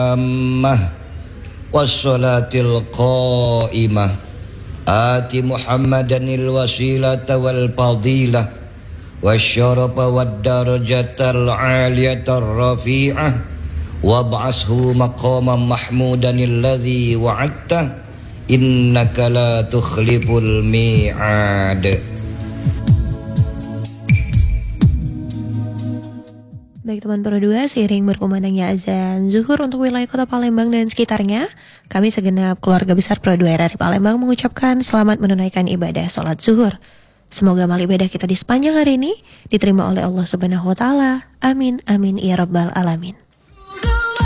wassalatil qaimah ati Muhammadanil wasilata wal fadilah wasyarafa wad darajatal aliyatar rafi'ah wab'ashu maqaman mahmudanil ladzi wa'adta innaka la tukhliful mi'ad. Baik teman berdua, seiring berkumandangnya azan zuhur untuk wilayah kota Palembang dan sekitarnya, kami segenap keluarga besar Pro 2 RRI Palembang mengucapkan selamat menunaikan ibadah sholat zuhur. Semoga amal ibadah kita di sepanjang hari ini diterima oleh Allah Subhanahu wa Ta'ala. Amin, amin, ya Rabbal Alamin.